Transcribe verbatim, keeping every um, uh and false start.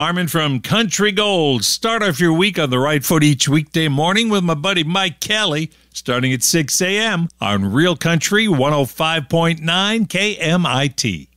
Armin from Country Gold. Start off your week on the right foot each weekday morning with my buddy Mike Kelly, starting at six a.m. on Real Country one oh five point nine K M I T.